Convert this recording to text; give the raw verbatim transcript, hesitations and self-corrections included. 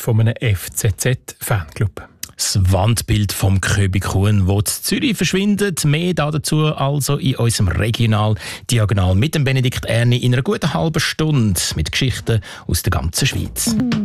von einem F C Z-Fanclub. Das Wandbild vom Köbi Kuhn, das in Zürich verschwindet. Mehr dazu also in unserem Regional Diagonal mit dem Benedikt Erni in einer guten halben Stunde mit Geschichten aus der ganzen Schweiz.